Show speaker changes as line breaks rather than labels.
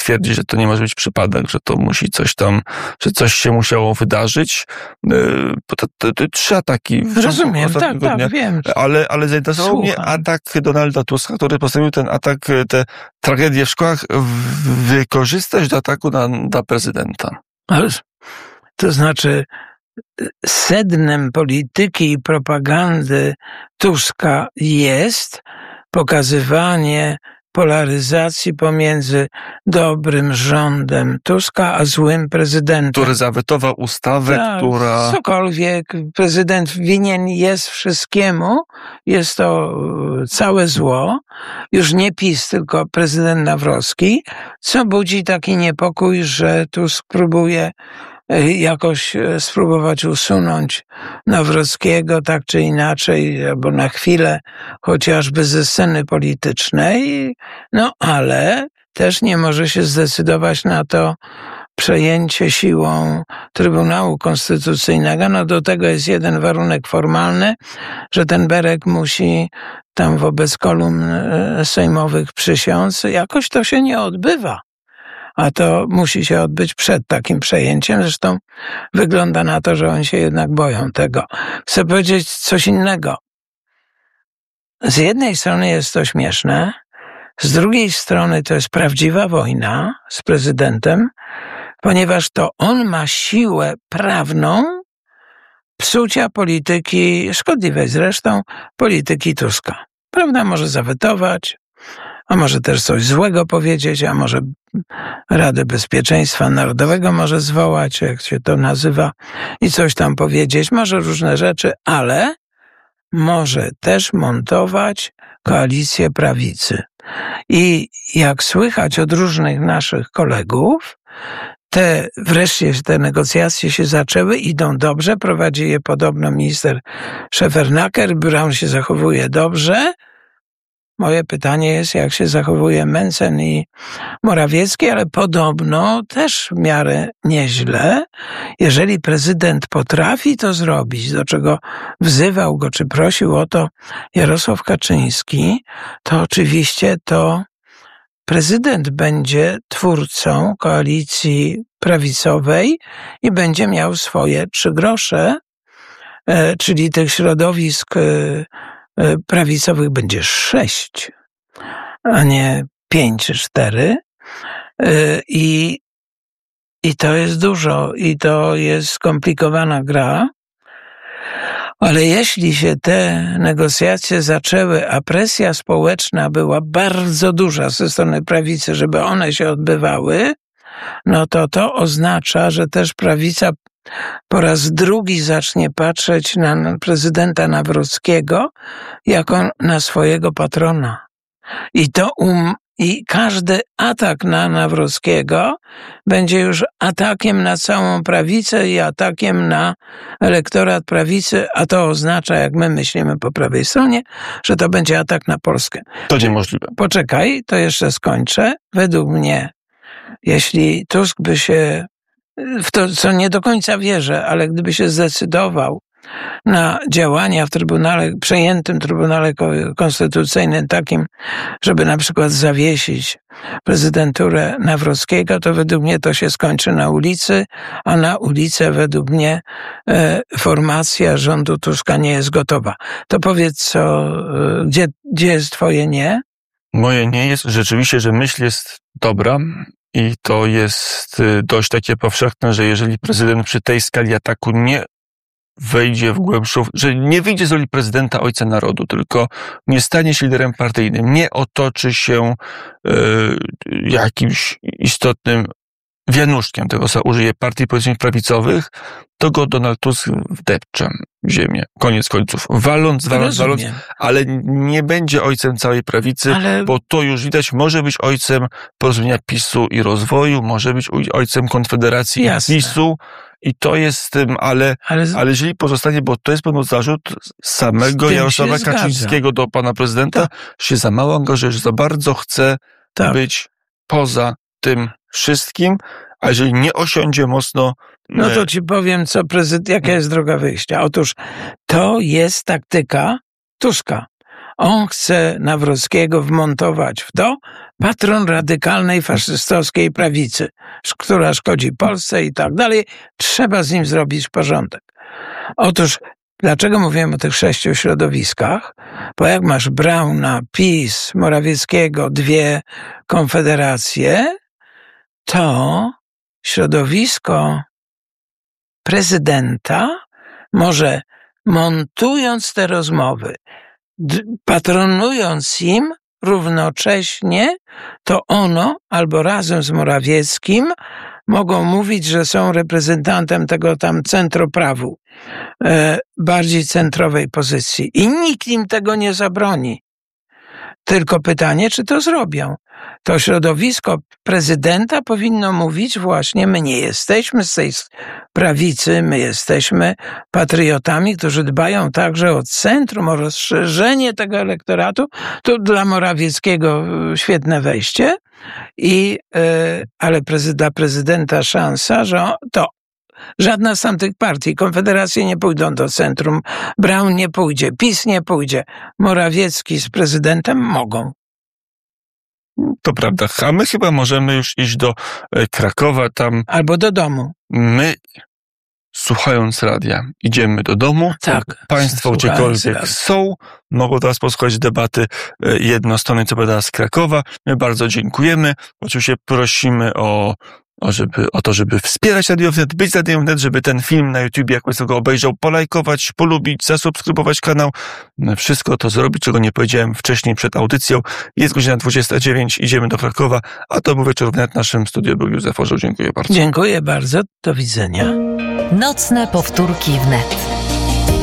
twierdzi, że to nie może być przypadek, że to musi coś tam, że coś się musiało wydarzyć. To 3 ataki.
Rozumiem, tak, wiem.
Ale zainteresował mnie atak Donalda Tuska, który postanowił ten atak, tę tragedię w szkołach wykorzystać do ataku na prezydenta.
To znaczy, sednem polityki i propagandy Tuska jest pokazywanie polaryzacji pomiędzy dobrym rządem Tuska a złym prezydentem.
Który zawetował ustawę, która...
Cokolwiek. Prezydent winien jest wszystkiemu. Jest to całe zło. Już nie PiS, tylko prezydent Nawrocki, co budzi taki niepokój, że Tusk próbuje jakoś spróbować usunąć Nawrockiego tak czy inaczej, albo na chwilę chociażby ze sceny politycznej, ale też nie może się zdecydować na to przejęcie siłą Trybunału Konstytucyjnego. Do tego jest jeden warunek formalny, że ten Berek musi tam wobec kolumn sejmowych przysiąc. Jakoś to się nie odbywa. A to musi się odbyć przed takim przejęciem. Zresztą wygląda na to, że oni się jednak boją tego. Chcę powiedzieć coś innego. Z jednej strony jest to śmieszne, z drugiej strony to jest prawdziwa wojna z prezydentem, ponieważ to on ma siłę prawną psucia polityki, szkodliwej zresztą, polityki Tuska. Prawda, może zawetować, a może też coś złego powiedzieć, a może Radę Bezpieczeństwa Narodowego może zwołać, jak się to nazywa, i coś tam powiedzieć, może różne rzeczy, ale może też montować koalicję prawicy. I jak słychać od różnych naszych kolegów, wreszcie te negocjacje się zaczęły, idą dobrze, prowadzi je podobno minister Szefernaker, Braun się zachowuje dobrze. Moje pytanie jest, jak się zachowuje Mencen i Morawiecki, ale podobno też w miarę nieźle. Jeżeli prezydent potrafi to zrobić, do czego wzywał go, czy prosił o to Jarosław Kaczyński, to oczywiście to prezydent będzie twórcą koalicji prawicowej i będzie miał swoje 3 grosze, czyli tych środowisk prawicowych będzie 6, a nie 5 czy 4. I to jest dużo i to jest skomplikowana gra. Ale jeśli się te negocjacje zaczęły, a presja społeczna była bardzo duża ze strony prawicy, żeby one się odbywały, to oznacza, że też prawica po raz drugi zacznie patrzeć na prezydenta Nawrockiego jako na swojego patrona. I każdy atak na Nawrockiego będzie już atakiem na całą prawicę i atakiem na elektorat prawicy, a to oznacza, jak my myślimy po prawej stronie, że to będzie atak na Polskę.
To niemożliwe.
Poczekaj, to jeszcze skończę. Według mnie, jeśli Tusk by się, w to co nie do końca wierzę, ale gdyby się zdecydował na działania w przejętym Trybunale Konstytucyjnym takim, żeby na przykład zawiesić prezydenturę Nawrockiego, to według mnie to się skończy na ulicy, a na ulicę według mnie formacja rządu Tuska nie jest gotowa. To powiedz, gdzie jest twoje nie?
Moje nie jest rzeczywiście, że myśl jest dobra i to jest dość takie powszechne, że jeżeli prezydent przy tej skali ataku nie wejdzie w głębszą, że nie wyjdzie z roli prezydenta ojca narodu, tylko nie stanie się liderem partyjnym, nie otoczy się jakimś istotnym wianuszkiem, tego użyje partii politycznych prawicowych, to go Donald Tusk wdepcze w ziemię. Koniec końców. Waląc, ale nie będzie ojcem całej prawicy, bo to już widać, może być ojcem porozumienia PiS-u i rozwoju, może być ojcem Konfederacji i PiS-u, i to jest z tym, ale jeżeli pozostanie, bo to jest pewno zarzut samego Jarosława Kaczyńskiego do pana prezydenta, się za mało angażuje, że za bardzo chce być poza tym wszystkim, a jeżeli nie osiądzie mocno...
to ci powiem, jaka jest droga wyjścia. Otóż to jest taktyka Tuska. On chce Nawrockiego wmontować w to, patron radykalnej faszystowskiej prawicy, która szkodzi Polsce i tak dalej. Trzeba z nim zrobić porządek. Otóż, dlaczego mówiłem o tych 6 środowiskach? Bo jak masz Brauna, PiS, Morawieckiego, 2 konfederacje, to środowisko prezydenta może, montując te rozmowy, patronując im równocześnie, to ono albo razem z Morawieckim mogą mówić, że są reprezentantem tego tam centroprawu, bardziej centrowej pozycji. I nikt im tego nie zabroni. Tylko pytanie, czy to zrobią. To środowisko prezydenta powinno mówić właśnie, my nie jesteśmy z tej prawicy, my jesteśmy patriotami, którzy dbają także o centrum, o rozszerzenie tego elektoratu. To dla Morawieckiego świetne wejście, ale dla prezydenta szansa, że to żadna z tamtych partii, Konfederacje nie pójdą do centrum, Braun nie pójdzie, PiS nie pójdzie, Morawiecki z prezydentem mogą.
To prawda, a my chyba możemy już iść do Krakowa tam.
Albo do domu.
My, słuchając radia, idziemy do domu.
Tak.
Państwo gdziekolwiek są, mogą teraz posłuchać debaty jednostronnej, co prawda z Krakowa. My bardzo dziękujemy. Oczywiście prosimy o to, żeby wspierać Radio Wnet, być Radio Wnet, żeby ten film na YouTube, jak Państwo go obejrzał, polajkować, polubić, zasubskrybować kanał. Wszystko to zrobić, czego nie powiedziałem wcześniej przed audycją. Jest godzina 29, idziemy do Krakowa, a to był Wieczór Wnet. Naszym studiu był Józef Orzeł. Dziękuję bardzo.
Dziękuję bardzo. Do widzenia.
Nocne powtórki wnet.